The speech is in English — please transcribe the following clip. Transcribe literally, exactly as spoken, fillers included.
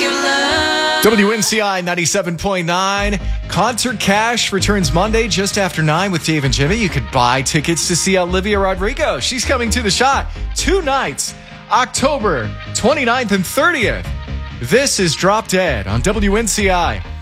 W N C I ninety-seven point nine. Concert Cash returns Monday just after nine with Dave and Jimmy. You could buy tickets to see Olivia Rodrigo. She's coming to the Shot two nights, October twenty-ninth and thirtieth. This is Drop Dead on W N C I.